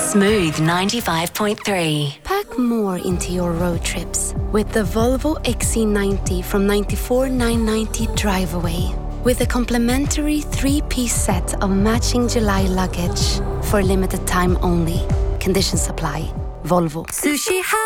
Smooth 95.3. Pack more into your road trips with the Volvo XC90 from 94,990 drive away. With a complimentary 3-piece set of matching July luggage for limited time only. Conditions apply. Volvo. Sushi